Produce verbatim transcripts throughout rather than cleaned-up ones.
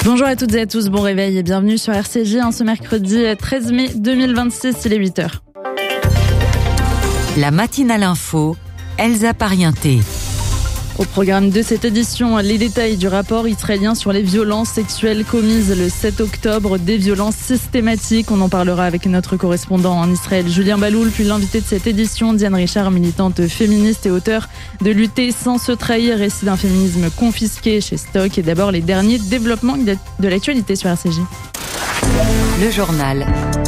Bonjour à toutes et à tous, bon réveil et bienvenue sur R C J hein, ce mercredi treize mai deux mille vingt-six, il est huit heures. La matinale info, Elsa Parienté. Au programme de cette édition, les détails du rapport israélien sur les violences sexuelles commises le sept octobre, des violences systématiques. On en parlera avec notre correspondant en Israël, Julien Baloul, puis l'invité de cette édition, Diane Richard, militante féministe et auteure de Lutter sans se trahir, récit d'un féminisme confisqué chez Stock. Et d'abord, les derniers développements de l'actualité sur R C J. Le journal.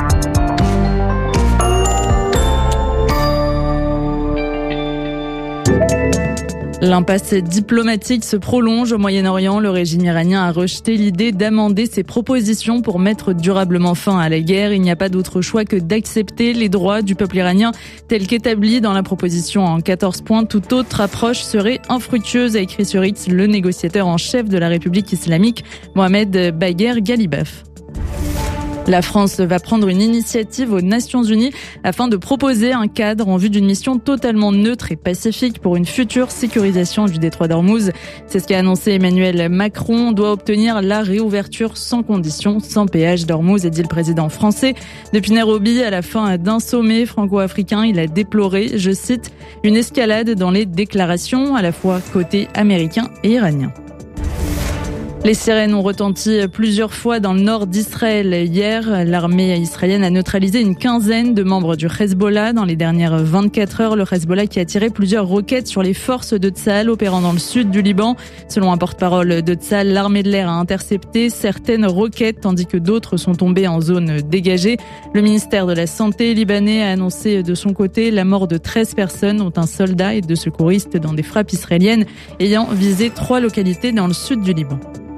L'impasse diplomatique se prolonge au Moyen-Orient. Le régime iranien a rejeté l'idée d'amender ses propositions pour mettre durablement fin à la guerre. Il n'y a pas d'autre choix que d'accepter les droits du peuple iranien tels qu'établis dans la proposition en quatorze points. Toute autre approche serait infructueuse, a écrit sur X le négociateur en chef de la République islamique, Mohamed Bagher Ghalibaf. La France va prendre une initiative aux Nations Unies afin de proposer un cadre en vue d'une mission totalement neutre et pacifique pour une future sécurisation du détroit d'Ormuz. C'est ce qu'a annoncé Emmanuel Macron. On doit obtenir la réouverture sans condition, sans péage d'Ormuz, a dit le président français. Depuis Nairobi, à la fin d'un sommet franco-africain, il a déploré, je cite, une escalade dans les déclarations, à la fois côté américain et iranien. Les sirènes ont retenti plusieurs fois dans le nord d'Israël. Hier, l'armée israélienne a neutralisé une quinzaine de membres du Hezbollah. Dans les dernières vingt-quatre heures, le Hezbollah qui a tiré plusieurs roquettes sur les forces de Tsahal opérant dans le sud du Liban. Selon un porte-parole de Tsahal, l'armée de l'air a intercepté certaines roquettes tandis que d'autres sont tombées en zone dégagée. Le ministère de la Santé libanais a annoncé de son côté la mort de treize personnes, dont un soldat et deux secouristes dans des frappes israéliennes ayant visé trois localités dans le sud du Liban.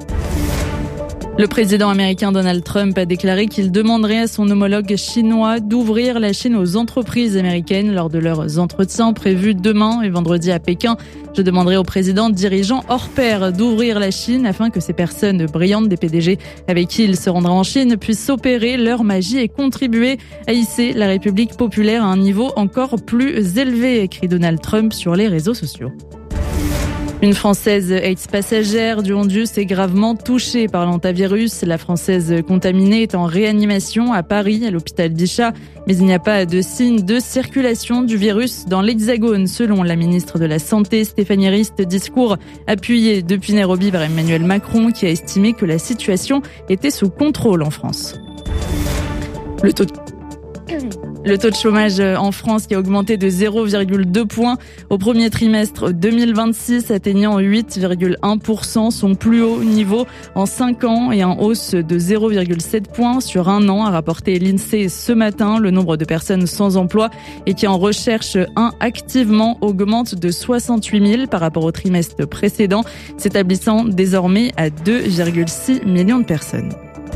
Le président américain Donald Trump a déclaré qu'il demanderait à son homologue chinois d'ouvrir la Chine aux entreprises américaines lors de leurs entretiens prévus demain et vendredi à Pékin. Je demanderai au président dirigeant hors pair d'ouvrir la Chine afin que ces personnes brillantes des P D G avec qui il se rendra en Chine puissent opérer leur magie et contribuer à hisser la République populaire à un niveau encore plus élevé, écrit Donald Trump sur les réseaux sociaux. Une Française ex-passagère du Hondius est gravement touchée par l'hantavirus. La Française contaminée est en réanimation à Paris, à l'hôpital Bichat. Mais il n'y a pas de signe de circulation du virus dans l'Hexagone, selon la ministre de la Santé, Stéphanie Rist. Discours appuyé depuis Nairobi par Emmanuel Macron, qui a estimé que la situation était sous contrôle en France. Le taux de... Le taux de chômage en France qui a augmenté de zéro virgule deux points au premier trimestre deux mille vingt-six, atteignant huit virgule un pour cent, son plus haut niveau en cinq ans et en hausse de zéro virgule sept points sur un an, a rapporté l'INSEE ce matin. Le nombre de personnes sans emploi et qui en recherche un activement augmente de soixante-huit mille par rapport au trimestre précédent, s'établissant désormais à deux virgule six millions de personnes.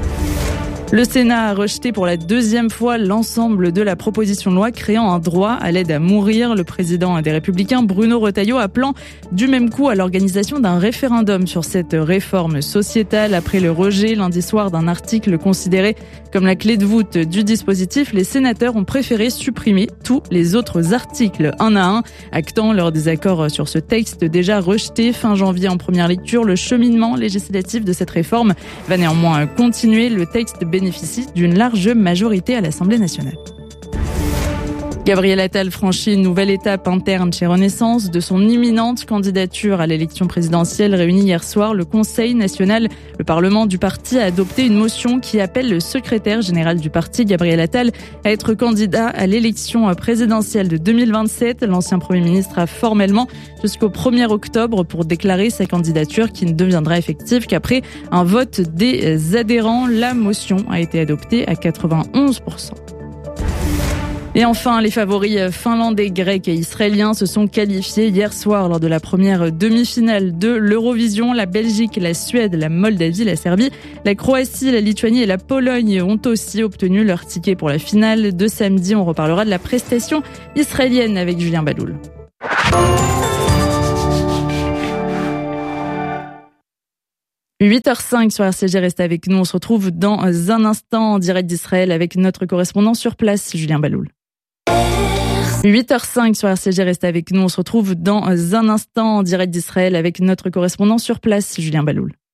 Le Sénat a rejeté pour la deuxième fois l'ensemble de la proposition de loi créant un droit à l'aide à mourir. Le président des Républicains, Bruno Retailleau, appelant du même coup à l'organisation d'un référendum sur cette réforme sociétale. Après le rejet lundi soir d'un article considéré comme la clé de voûte du dispositif, les sénateurs ont préféré supprimer tous les autres articles un à un, actant leur désaccord sur ce texte déjà rejeté fin janvier en première lecture. Le cheminement législatif de cette réforme va néanmoins continuer. Le texte bénéficie d'une large majorité à l'Assemblée nationale. Gabriel Attal franchit une nouvelle étape interne chez Renaissance. De son imminente candidature à l'élection présidentielle réunie hier soir, le Conseil national, le Parlement du parti a adopté une motion qui appelle le secrétaire général du parti, Gabriel Attal, à être candidat à l'élection présidentielle de deux mille vingt-sept. L'ancien Premier ministre a formellement jusqu'au premier octobre pour déclarer sa candidature qui ne deviendra effective qu'après un vote des adhérents. La motion a été adoptée à quatre-vingt-onze pour cent. Et enfin, les favoris finlandais, grecs et israéliens se sont qualifiés hier soir lors de la première demi-finale de l'Eurovision. La Belgique, la Suède, la Moldavie, la Serbie, la Croatie, la Lituanie et la Pologne ont aussi obtenu leur ticket pour la finale de samedi. On reparlera de la prestation israélienne avec Julien Baloul. huit heures cinq sur R C J, restez avec nous. On se retrouve dans un instant en direct d'Israël avec notre correspondant sur place, Julien Baloul. huit heures cinq sur R C J, restez avec nous. On se retrouve dans un instant en direct d'Israël avec notre correspondant sur place, Julien Baloul.